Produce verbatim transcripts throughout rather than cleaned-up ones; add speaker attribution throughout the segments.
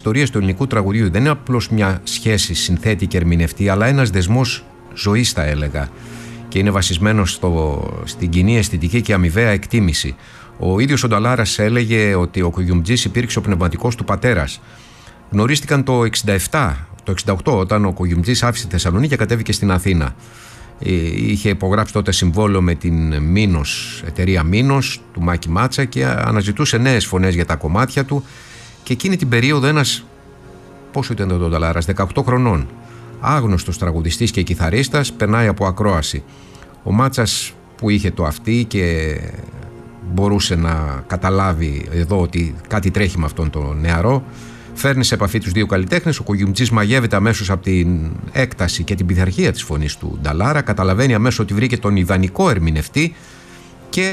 Speaker 1: ιστορίες του ελληνικού τραγουδιού. Δεν είναι απλώς μια σχέση συνθέτη και ερμηνευτή, αλλά ένας δεσμός ζωής, θα έλεγα. Και είναι βασισμένο στο, στην κοινή αισθητική και αμοιβαία εκτίμηση. Ο ίδιος ο Νταλάρας έλεγε ότι ο Κουγιουμτζής υπήρξε ο πνευματικός του πατέρας. Γνωρίστηκαν το εξήντα επτά, το εξήντα οκτώ, όταν ο Κουγιουμτζής άφησε τη Θεσσαλονίκη και κατέβηκε στην Αθήνα. Είχε υπογράψει τότε συμβόλαιο με την Μήνος, εταιρεία Μήνος, του Μάκη Μάτσα, και αναζητούσε νέες φωνές για τα κομμάτια του. Και εκείνη την περίοδο ένας, πόσο ήταν ο Νταλάρας, δεκαοκτώ χρονών, άγνωστος τραγουδιστής και κιθαρίστας, περνάει από ακρόαση. Ο Μάτσας, που είχε το αυτί και μπορούσε να καταλάβει εδώ ότι κάτι τρέχει με αυτόν τον νεαρό, φέρνει σε επαφή τους δύο καλλιτέχνες. Ο Κουγιουμτζής μαγεύεται αμέσως από την έκταση και την πειθαρχία της φωνής του Νταλάρα, καταλαβαίνει αμέσως ότι βρήκε τον ιδανικό ερμηνευτή και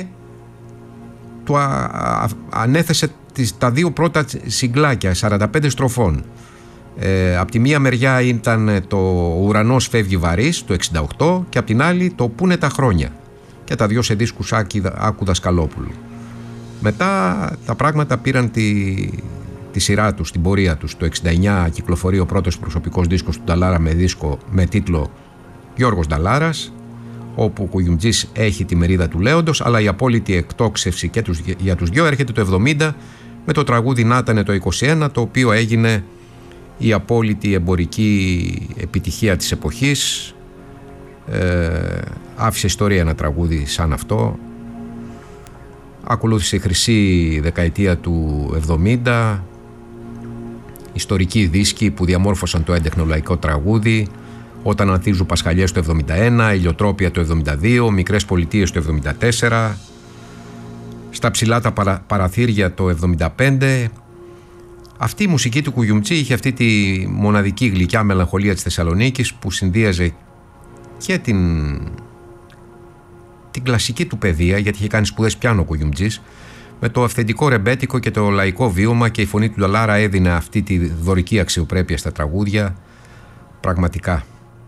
Speaker 1: του α, α, ανέθεσε τις, τα δύο πρώτα συγκλάκια σαράντα πέντε στροφών. Ε, από τη μία μεριά ήταν το «Ουρανός φεύγει βαρύς» το εξήντα οκτώ και από την άλλη το «Πού είναι τα χρόνια», και τα δυο σε δίσκους Άκου Δασκαλόπουλου. Μετά τα πράγματα πήραν τη, τη σειρά τους, την πορεία τους. Το εξήντα εννιά κυκλοφορεί ο πρώτος προσωπικός δίσκος του Νταλάρα με, δίσκο, με τίτλο «Γιώργος Νταλάρας», όπου ο Κουγιουμτζής έχει τη μερίδα του Λέοντος, αλλά η απόλυτη εκτόξευση και τους, για τους δυο έρχεται το εβδομήντα με το τραγούδι «Να ήτανε το είκοσι ένα», το οποίο έγινε η απόλυτη εμπορική επιτυχία της εποχής. Ε, άφησε ιστορία ένα τραγούδι σαν αυτό. Ακολούθησε η χρυσή δεκαετία του εβδομήντα, ιστορικοί δίσκοι που διαμόρφωσαν το έντεχνο λαϊκό τραγούδι, «Όταν ανθίζουν Πασχαλιές» το εβδομήντα ένα, «Ηλιοτρόπια» το εβδομήντα δύο, «Μικρές πολιτείες» το εβδομήντα τέσσερα, «Στα ψηλά τα παρα, παραθύρια» το εβδομήντα πέντε. Αυτή η μουσική του Κουγιουμτζή είχε αυτή τη μοναδική γλυκιά μελαγχολία της Θεσσαλονίκης, που συνδύαζε και την, την κλασική του παιδεία, γιατί είχε κάνει σπουδές πιάνο ο Κουγιουμτζής, με το αυθεντικό ρεμπέτικο και το λαϊκό βίωμα, και η φωνή του Νταλάρα έδινε αυτή τη δωρική αξιοπρέπεια στα τραγούδια, πραγματικά.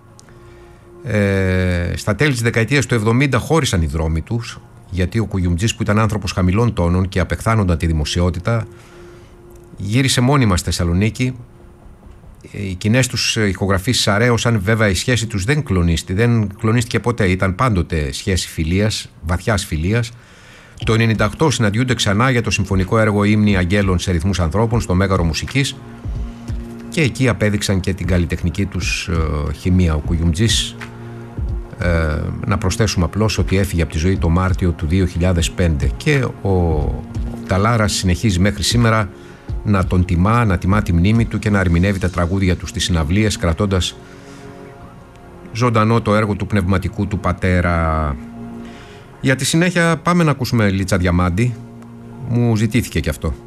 Speaker 1: Ε, στα τέλη της δεκαετίας του εβδομήντα χώρισαν οι δρόμοι τους, γιατί ο Κουγιουμτζής, που ήταν άνθρωπος χαμηλών τόνων και απεχθάνονταν τη δημοσιότητα, γύρισε μόνιμα στη Θεσσαλονίκη. Οι κοινές τους ηχογραφήσεις αραίωσαν, βέβαια η σχέση τους δεν κλονίστηκε, δεν κλονίστηκε ποτέ, ήταν πάντοτε σχέση φιλίας, βαθιάς φιλίας. Το ενενήντα οκτώ συναντιούνται ξανά για το συμφωνικό έργο «Ύμνη Αγγέλων σε ρυθμούς ανθρώπων» στο Μέγαρο Μουσικής, και εκεί απέδειξαν και την καλλιτεχνική τους ε, χημεία. Ο Κουγιουμτζής, ε, να προσθέσουμε απλώς ότι έφυγε από τη ζωή το Μάρτιο του δύο χιλιάδες πέντε, και ο Νταλάρας συνεχίζει μέχρι σήμερα να τον τιμά, να τιμά τη μνήμη του και να ερμηνεύει τα τραγούδια του στις συναυλίες, κρατώντας ζωντανό το έργο του πνευματικού του πατέρα. Για τη συνέχεια πάμε να ακούσουμε Λίτσα Διαμάντη. Μου ζητήθηκε και αυτό.